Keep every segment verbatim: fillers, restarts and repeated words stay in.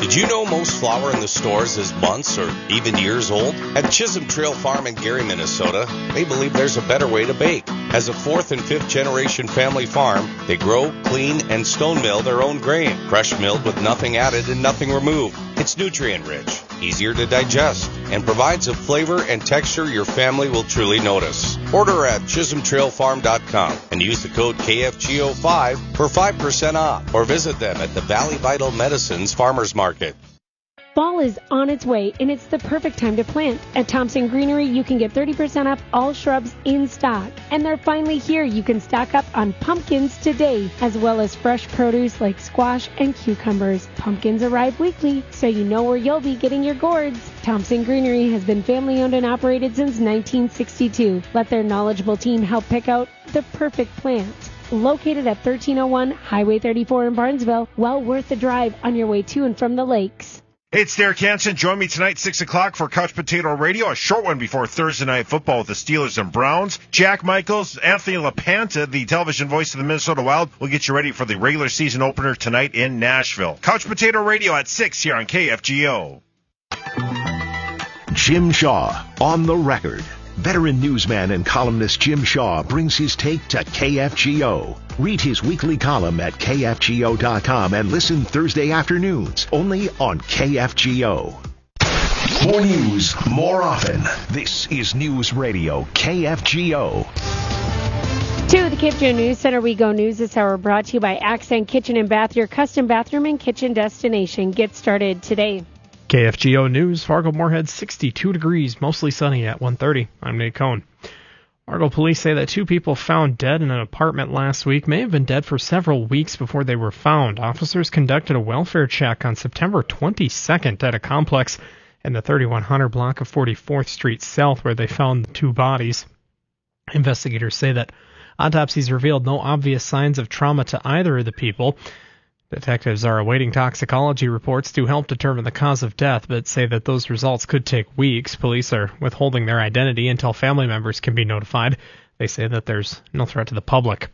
Did you know most flour in the stores is months or even years old? At Chisholm Trail Farm in Gary, Minnesota, they believe there's a better way to bake. As a fourth and fifth generation family farm, they grow, clean, and stone mill their own grain, fresh milled with nothing added and nothing removed. It's nutrient rich, easier to digest, and provides a flavor and texture your family will truly notice. Order at chisholm trail farm dot com and use the code K F G O five for five percent off, or visit them at the Valley Vital Medicines Farmers Market. Fall is on its way, and it's the perfect time to plant. At Thompson Greenery, you can get thirty percent off all shrubs in stock. And they're finally here. You can stock up on pumpkins today, as well as fresh produce like squash and cucumbers. Pumpkins arrive weekly, so you know where you'll be getting your gourds. Thompson Greenery has been family-owned and operated since nineteen sixty-two. Let their knowledgeable team help pick out the perfect plant. Located at thirteen oh one Highway thirty-four in Barnesville, well worth the drive on your way to and from the lakes. Hey, it's Derek Hansen. Join me tonight, six o'clock, for Couch Potato Radio, a short one before Thursday Night Football with the Steelers and Browns. Jack Michaels, Anthony LaPanta, the television voice of the Minnesota Wild, will get you ready for the regular season opener tonight in Nashville. Couch Potato Radio at six here on K F G O. Jim Shaw, on the record. Veteran newsman and columnist Jim Shaw brings his take to K F G O. Read his weekly column at K F G O dot com and listen Thursday afternoons only on K F G O. More news, more often. This is News Radio K F G O. To the K F G O News Center we go. News this hour brought to you by Accent Kitchen and Bath, your custom bathroom and kitchen destination. Get started today. K F G O News, Fargo-Moorhead, sixty-two degrees, mostly sunny at one thirty. I'm Nate Cohn. Fargo police say that two people found dead in an apartment last week may have been dead for several weeks before they were found. Officers conducted a welfare check on September twenty-second at a complex in the thirty-one hundred block of forty-fourth Street South, where they found the two bodies. Investigators say that autopsies revealed no obvious signs of trauma to either of the people. Detectives are awaiting toxicology reports to help determine the cause of death, but say that those results could take weeks. Police are withholding their identity until family members can be notified. They say that there's no threat to the public.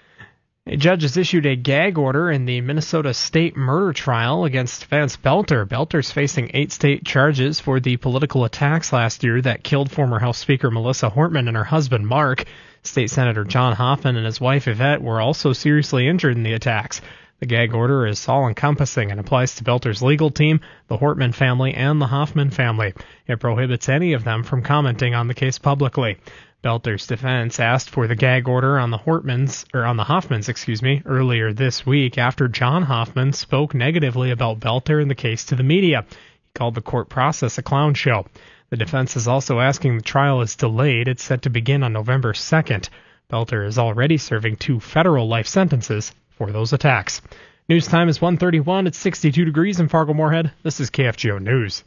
A judge has issued a gag order in the Minnesota state murder trial against Vance Belter. Belter's facing eight state charges for the political attacks last year that killed former House Speaker Melissa Hortman and her husband Mark. State Senator John Hoffman and his wife Yvette were also seriously injured in the attacks. The gag order is all-encompassing and applies to Belter's legal team, the Hortman family, and the Hoffman family. It prohibits any of them from commenting on the case publicly. Belter's defense asked for the gag order on the Hortmans, or on the Hoffmans, excuse me, earlier this week after John Hoffman spoke negatively about Belter in the case to the media. He called the court process a clown show. The defense is also asking the trial is delayed. It's set to begin on November second. Belter is already serving two federal life sentences for those attacks. News time is one thirty-one. It's sixty-two degrees in Fargo-Moorhead. This is K F G O News.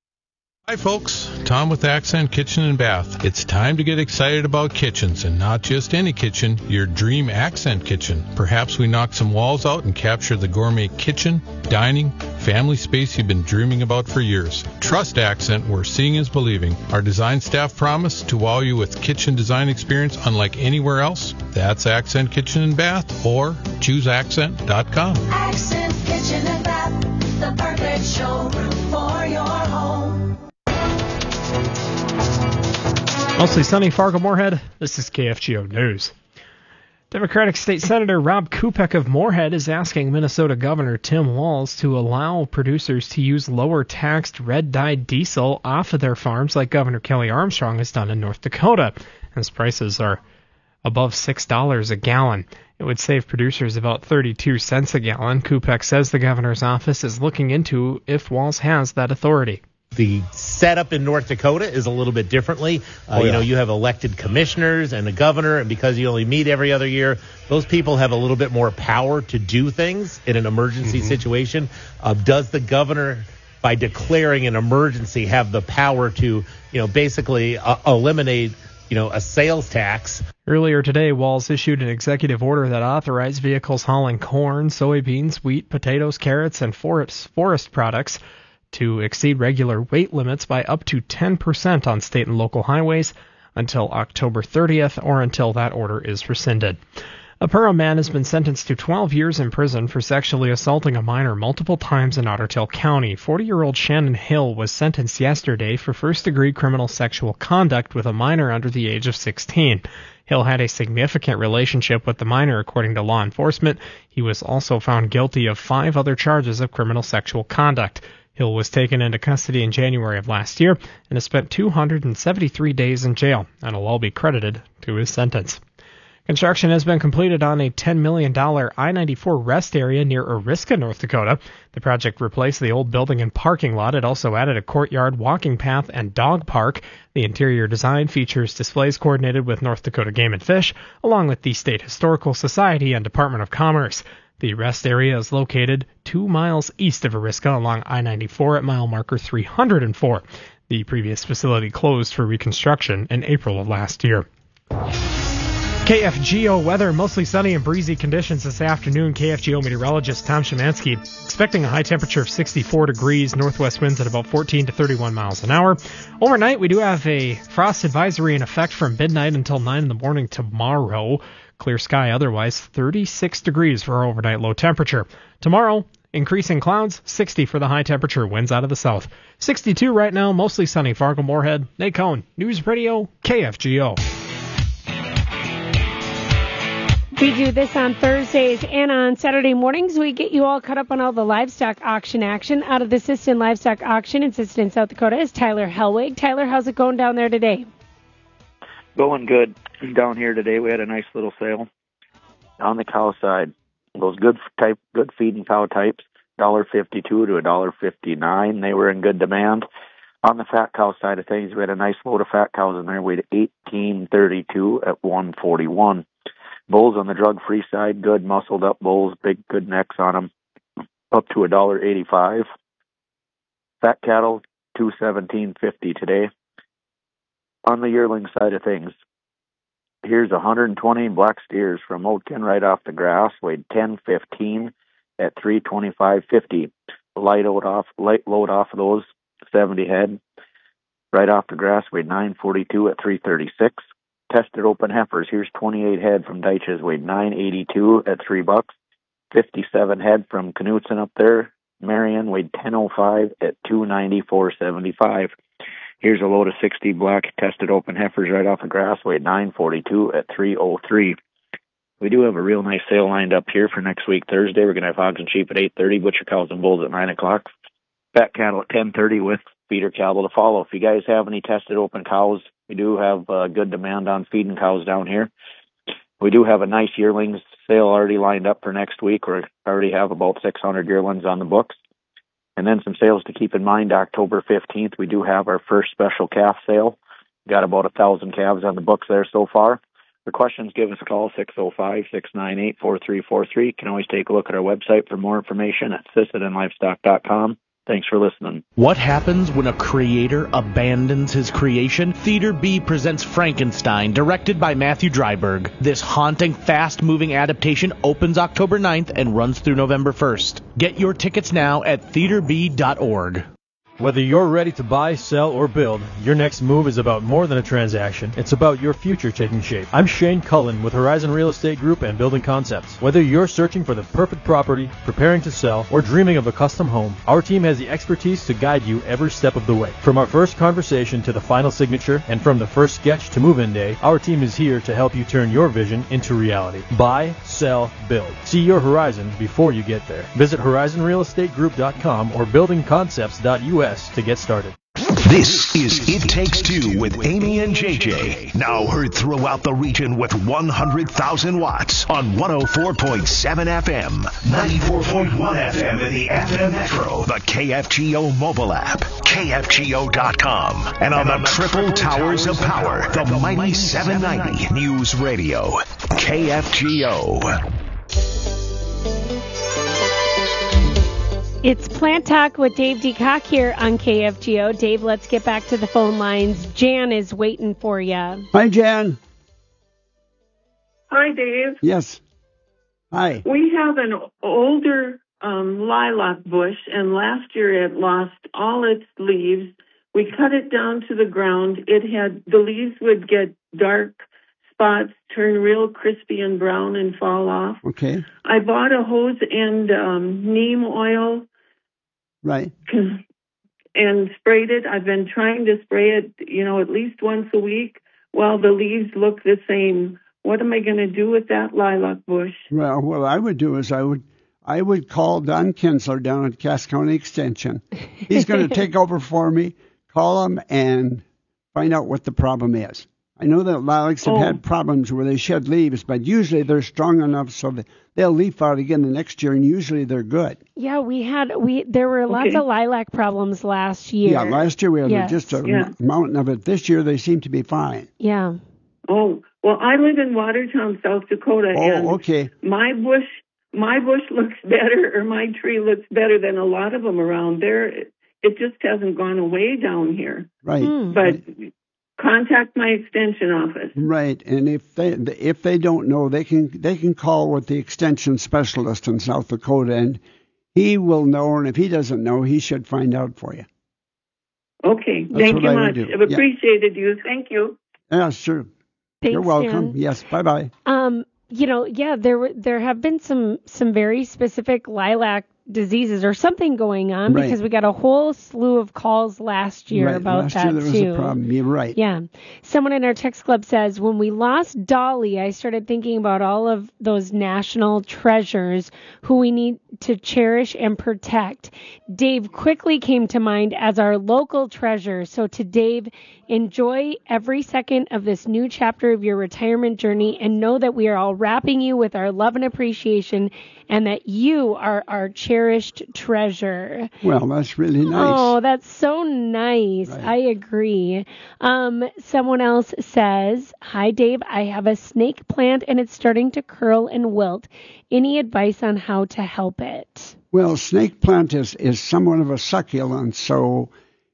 Hi folks, Tom with Accent Kitchen and Bath. It's time to get excited about kitchens, and not just any kitchen, your dream Accent kitchen. Perhaps we knock some walls out and capture the gourmet kitchen, dining, family space you've been dreaming about for years. Trust Accent, where seeing is believing. Our design staff promise to wow you with kitchen design experience unlike anywhere else. That's Accent Kitchen and Bath, or choose accent dot com. Accent Kitchen and Bath, the perfect showroom for your home. Mostly sunny Fargo-Moorhead. This is K F G O News. Democratic State Senator Rob Kupek of Moorhead is asking Minnesota Governor Tim Walz to allow producers to use lower-taxed red-dyed diesel off of their farms like Governor Kelly Armstrong has done in North Dakota, as prices are above six dollars a gallon. It would save producers about thirty-two cents a gallon. Kupek says the governor's office is looking into if Walz has that authority. The setup in North Dakota is a little bit differently. Uh, oh, yeah. You know, you have elected commissioners and a governor, and because you only meet every other year, those people have a little bit more power to do things in an emergency mm-hmm. situation. Uh, does the governor, by declaring an emergency, have the power to, you know, basically uh, eliminate, you know, a sales tax? Earlier today, Walz issued an executive order that authorized vehicles hauling corn, soybeans, wheat, potatoes, carrots, and forest, forest products to exceed regular weight limits by up to ten percent on state and local highways until October thirtieth or until that order is rescinded. A Perham man has been sentenced to twelve years in prison for sexually assaulting a minor multiple times in Otter Tail County. forty-year-old Shannon Hill was sentenced yesterday for first-degree criminal sexual conduct with a minor under the age of sixteen. Hill had a significant relationship with the minor, according to law enforcement. He was also found guilty of five other charges of criminal sexual conduct. Hill was taken into custody in January of last year and has spent two hundred seventy-three days in jail and will all be credited to his sentence. Construction has been completed on a ten million dollars I ninety-four rest area near Oriska, North Dakota. The project replaced the old building and parking lot. It also added a courtyard, walking path, and dog park. The interior design features displays coordinated with North Dakota Game and Fish, along with the State Historical Society and Department of Commerce. The rest area is located two miles east of Oriska along I ninety-four at mile marker three hundred four. The previous facility closed for reconstruction in April of last year. K F G O weather, mostly sunny and breezy conditions this afternoon. K F G O meteorologist Tom Szymanski expecting a high temperature of sixty-four degrees, northwest winds at about fourteen to thirty-one miles an hour. Overnight, we do have a frost advisory in effect from midnight until nine in the morning tomorrow. Clear sky otherwise, thirty-six degrees for our overnight low temperature. Tomorrow, increasing clouds, sixty for the high temperature, winds out of the south. sixty-two right now, mostly sunny. Fargo-Moorhead, Nate Cohn, News Radio, K F G O. We do this on Thursdays and on Saturday mornings. We get you all caught up on all the livestock auction action. Out of the Sisseton Livestock Auction in Sisseton, South Dakota is Tyler Hellwig. Tyler, how's it going down there today? Going good. Down here today, we had a nice little sale on the cow side. Those good type, good feeding cow types, one dollar fifty-two to one dollar fifty-nine. They were in good demand. On the fat cow side of things, we had a nice load of fat cows in there. We had eighteen thirty-two at one forty-one. Bulls on the drug-free side, good muscled-up bulls, big, good necks on them, up to one dollar eighty-five. Fat cattle, two seventeen fifty today. On the yearling side of things, here's one hundred twenty black steers from Oatkin right off the grass, weighed ten fifteen at three twenty-five fifty. Light load off, light load off of those, seventy head. Right off the grass, weighed nine forty-two at three thirty-six. Tested open heifers, here's twenty-eight head from Deiches, weighed nine eighty-two at three bucks. fifty-seven head from Knutson up there. Marion weighed ten oh five at two ninety-four seventy-five. Here's a load of sixty black tested open heifers right off the grass, weighed nine forty-two at three oh three. We do have a real nice sale lined up here for next week, Thursday. We're going to have hogs and sheep at eight thirty, butcher cows and bulls at nine o'clock, fat cattle at ten thirty with feeder cattle to follow. If you guys have any tested open cows, we do have uh, good demand on feeding cows down here. We do have a nice yearlings sale already lined up for next week. We already have about six hundred yearlings on the books. And then some sales to keep in mind, October fifteenth, we do have our first special calf sale. Got about one thousand calves on the books there so far. For questions, give us a call, six oh five, six nine eight, four three four three. You can always take a look at our website for more information at sisseton livestock dot com. Thanks for listening. What happens when a creator abandons his creation? Theater B presents Frankenstein, directed by Matthew Dryberg. This haunting, fast-moving adaptation opens October ninth and runs through November first. Get your tickets now at theater b dot org. Whether you're ready to buy, sell, or build, your next move is about more than a transaction. It's about your future taking shape. I'm Shane Cullen with Horizon Real Estate Group and Building Concepts. Whether you're searching for the perfect property, preparing to sell, or dreaming of a custom home, our team has the expertise to guide you every step of the way. From our first conversation to the final signature, and from the first sketch to move-in day, our team is here to help you turn your vision into reality. Buy, sell, build. See your horizon before you get there. Visit horizon real estate group dot com or building concepts dot u s to get started. This is It Takes Two with Amy and J J. Now heard throughout the region with one hundred thousand watts on one oh four point seven F M, ninety-four point one F M in the F M Metro, the K F G O mobile app, K F G O dot com, and on the triple towers of power, the mighty seven ninety News Radio, K F G O. It's Plant Talk with Dave DeCock here on K F G O. Dave, let's get back to the phone lines. Jan is waiting for you. Hi, Jan. Hi, Dave. Yes. Hi. We have an older um, lilac bush, and last year it lost all its leaves. We cut it down to the ground. It had the leaves would get dark spots turn real crispy and brown and fall off. Okay. I bought a hose and um, neem oil Right. and sprayed it. I've been trying to spray it, you know, at least once a week while the leaves look the same. What am I going to do with that lilac bush? Well, what I would do is I would I would call Don Kinsler down at Cass County Extension. He's going to take over for me. Call him and find out what the problem is. I know that lilacs have Oh. had problems where they shed leaves, but usually they're strong enough so that they'll leaf out again the next year, and usually they're good. Yeah, we had we there were lots Okay. of lilac problems last year. Yeah, last year we had Yes. just a Yeah. mountain of it. This year they seem to be fine. Yeah. Oh, well, I live in Watertown, South Dakota, and Oh, okay. my bush, my bush looks better, or my tree looks better than a lot of them around there. It, it just hasn't gone away down here. Right. Hmm. But contact my extension office. Right, and if they if they don't know, they can they can call with the extension specialist in South Dakota, and he will know. And if he doesn't know, he should find out for you. Okay, That's thank what you I would much. do. I've Yeah. appreciated you. Thank you. Yeah, sure. Thanks, You're welcome. Dan. Yes. Bye bye. Um, you know, yeah, there were there have been some some very specific lilac diseases or something going on Right. because we got a whole slew of calls last year right. about Last that year there was too. a problem. You're right. Yeah. Someone in our text club says, when we lost Dolly, I started thinking about all of those national treasures who we need to cherish and protect. Dave quickly came to mind as our local treasure. So to Dave, enjoy every second of this new chapter of your retirement journey and know that we are all wrapping you with our love and appreciation and that you are our cherished treasure. Well, that's really nice. Oh, that's so nice. Right. I agree. Um, someone else says, hi, Dave. I have a snake plant and it's starting to curl and wilt. Any advice on how to help it? Well, snake plant is, is somewhat of a succulent, so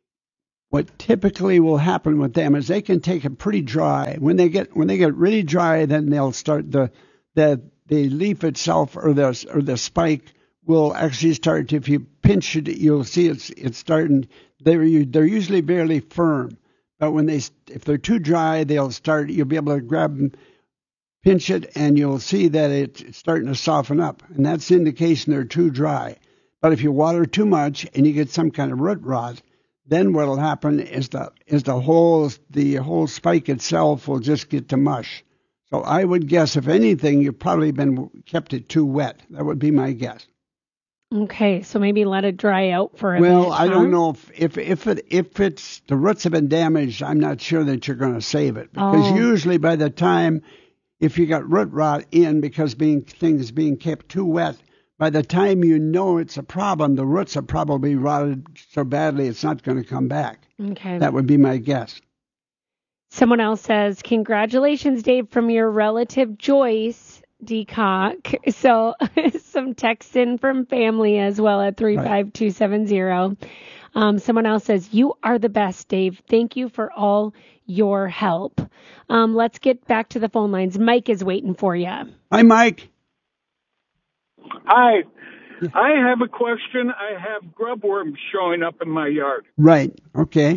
what typically will happen with them is they can take it pretty dry. When they get when they get really dry, then they'll start the the the leaf itself or the or the spike will actually start. If you pinch it, you'll see it's it's starting. They're they're usually barely firm, but when they if they're too dry, they'll start. You'll be able to grab them, pinch it, and you'll see that it's starting to soften up, and that's the indication they're too dry. But if you water too much and you get some kind of root rot, then what'll happen is the is the whole the whole spike itself will just get to mush. So I would guess, if anything, you've probably been kept it too wet. That would be my guess. Okay, so maybe let it dry out for a Well, bit. I huh? don't know if if if it if it's the roots have been damaged. I'm not sure that you're going to save it, because Oh. usually by the time, if you got root rot in because being things being kept too wet, by the time you know it's a problem, the roots are probably rotted so badly it's not going to come back. Okay. That would be my guess. Someone else says, congratulations, Dave, from your relative Joyce Decock. So some text in from family as well at three five two seven zero. Um, someone else says, you are the best, Dave. Thank you for all your help. Um, let's get back to the phone lines. Mike is waiting for you. Hi, Mike. Hi. I have a question. I have grub worms showing up in my yard. Right. Okay.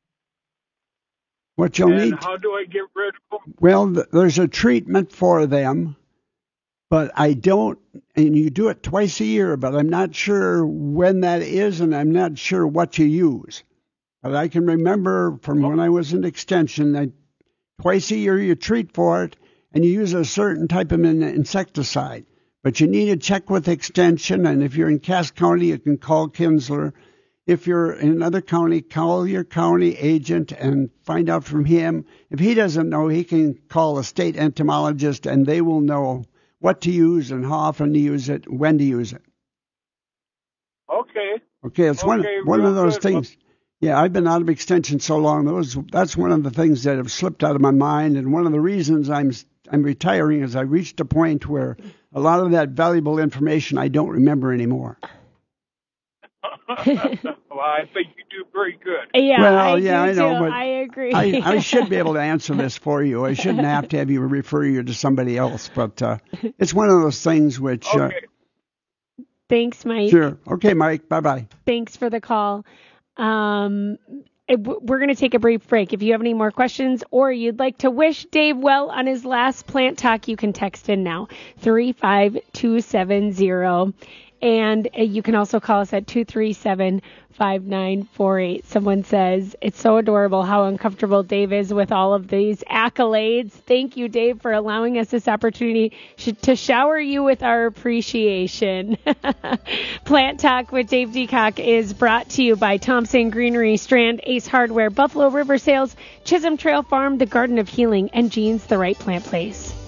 What you'll and need. how do I get rid of them? Well, th- there's a treatment for them, but I don't, and you do it twice a year, but I'm not sure when that is, and I'm not sure what you use. But I can remember from when I was in Extension that twice a year you treat for it, and you use a certain type of in- insecticide. But you need to check with Extension, and if you're in Cass County, you can call Kinsler. If you're in another county, call your county agent and find out from him. If he doesn't know, he can call a state entomologist, and they will know what to use and how often to use it, when to use it. Okay. Okay, it's one Okay, one of real those good. things. Yeah, I've been out of Extension so long. Those that's one of the things that have slipped out of my mind, and one of the reasons I'm I'm retiring is I reached a point where a lot of that valuable information I don't remember anymore. Well, I think you do very good. Yeah, well, I yeah, do I know, too. but I agree. I, I should be able to answer this for you. I shouldn't have to have you refer you to somebody else, but uh, it's one of those things which. Uh, Thanks, Mike. Sure. Okay, Mike. Bye bye. Thanks for the call. Um, we're going to take a brief break. If you have any more questions or you'd like to wish Dave well on his last Plant Talk, you can text in now, three five two seven zero. And you can also call us at two three seven, five nine four eight. Someone says, it's so adorable how uncomfortable Dave is with all of these accolades. Thank you, Dave, for allowing us this opportunity sh- to shower you with our appreciation. Plant Talk with Dave Deacock is brought to you by Thompson Greenery, Strand, Ace Hardware, Buffalo River Sales, Chisholm Trail Farm, The Garden of Healing, and Jean's The Right Plant Place.